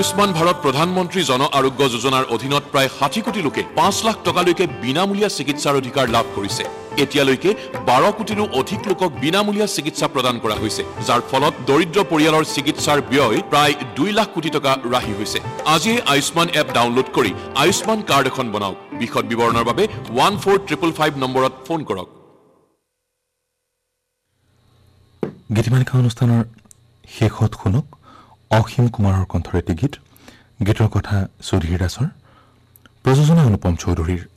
আয়ুষ্মান ভাৰত প্ৰধানমন্ত্ৰী জন আৰোগ্য যোজনাৰ অধীনত প্ৰায় 60 কোটি লোকে 5 লাখ টকালৈকে বিনামূলীয়া চিকিৎসাৰ অধিকাৰ লাভ কৰিছে। এতিয়ালৈকে 12 কোটিৰো অধিক লোকক বিনামূলীয়া চিকিৎসা প্ৰদান কৰা হৈছে, যাৰ ফলত দৰিদ্ৰ পৰিয়ালৰ চিকিৎসাৰ ব্যয় প্ৰায় 2 লাখ কোটি টকা ৰাহি হৈছে। আজিয়ে আয়ুষ্মান এপ ডাউনলোড কৰি আয়ুষ্মান কাৰ্ড এখন বনাওক। বিশদ বিৱৰণৰ বাবে 14555 নম্বৰত ফোন কৰক। গীতিমালিকা অনুষ্ঠানৰ শেষত শুনক অসীম কুমাৰৰ কণ্ঠৰ এটি গীত। গীতৰ কথা সুধীৰ দাসৰ, প্ৰযোজনা অনুপম চৌধুৰীৰ।